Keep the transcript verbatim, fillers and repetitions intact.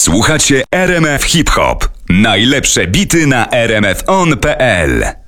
Słuchacie R M F Hip Hop. Najlepsze bity na r m f on kropka p l.